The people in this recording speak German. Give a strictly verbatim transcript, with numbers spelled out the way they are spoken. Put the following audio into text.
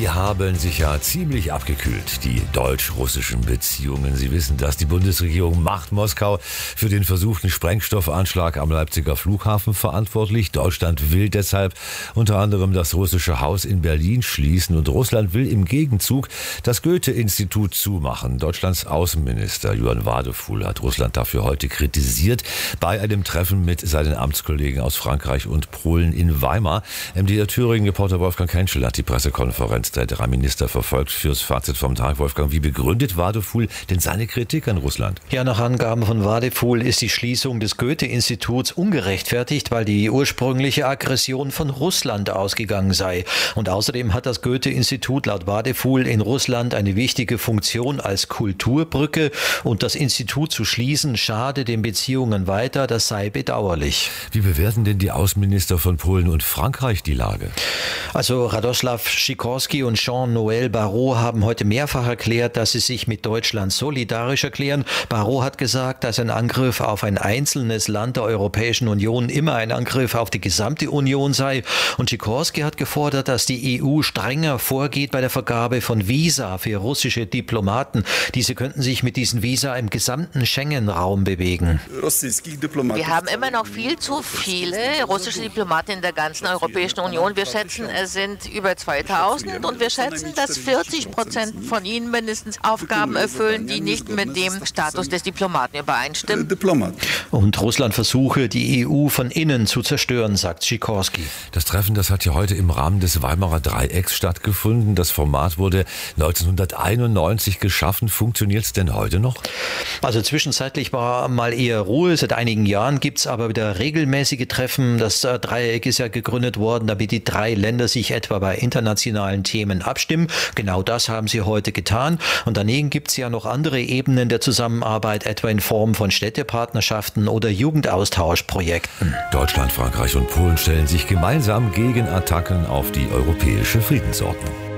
Die haben sich ja ziemlich abgekühlt, die deutsch-russischen Beziehungen. Sie wissen das, die Bundesregierung macht Moskau für den versuchten Sprengstoffanschlag am Leipziger Flughafen verantwortlich. Deutschland will deshalb unter anderem das russische Haus in Berlin schließen und Russland will im Gegenzug das Goethe-Institut zumachen. Deutschlands Außenminister Johann Wadephul hat Russland dafür heute kritisiert bei einem Treffen mit seinen Amtskollegen aus Frankreich und Polen in Weimar. M D R Thüringen-Reporter Wolfgang Kenschel hat die Pressekonferenz der drei Minister verfolgt. Fürs Fazit vom Tag, Wolfgang, wie begründet Wadephul denn seine Kritik an Russland? Ja, nach Angaben von Wadephul ist die Schließung des Goethe-Instituts ungerechtfertigt, weil die ursprüngliche Aggression von Russland ausgegangen sei. Und außerdem hat das Goethe-Institut laut Wadephul in Russland eine wichtige Funktion als Kulturbrücke und das Institut zu schließen schade den Beziehungen weiter, das sei bedauerlich. Wie bewerten denn die Außenminister von Polen und Frankreich die Lage? Also Radoslaw Sikorski und Jean-Noël Barrot haben heute mehrfach erklärt, dass sie sich mit Deutschland solidarisch erklären. Barrot hat gesagt, dass ein Angriff auf ein einzelnes Land der Europäischen Union immer ein Angriff auf die gesamte Union sei. Und Sikorski hat gefordert, dass die E U strenger vorgeht bei der Vergabe von Visa für russische Diplomaten. Diese könnten sich mit diesen Visa im gesamten Schengen-Raum bewegen. Wir haben immer noch viel zu viele russische Diplomaten in der ganzen Europäischen Union. Wir schätzen, es sind über zweitausend und wir schätzen, dass vierzig Prozent von ihnen mindestens Aufgaben erfüllen, die nicht mit dem Status des Diplomaten übereinstimmen. Und Russland versuche, die E U von innen zu zerstören, sagt Sikorski. Das Treffen, das hat ja heute im Rahmen des Weimarer Dreiecks stattgefunden. Das Format wurde neunzehnhunderteinundneunzig geschaffen. Funktioniert es denn heute noch? Also zwischenzeitlich war mal eher Ruhe. Seit einigen Jahren gibt es aber wieder regelmäßige Treffen. Das Dreieck ist ja gegründet worden, damit die drei Länder sich etwa bei internationalen Themen abstimmen. Genau das haben sie heute getan. Und daneben gibt es ja noch andere Ebenen der Zusammenarbeit, etwa in Form von Städtepartnerschaften oder Jugendaustauschprojekten. Deutschland, Frankreich und Polen stellen sich gemeinsam gegen Attacken auf die europäische Friedensordnung.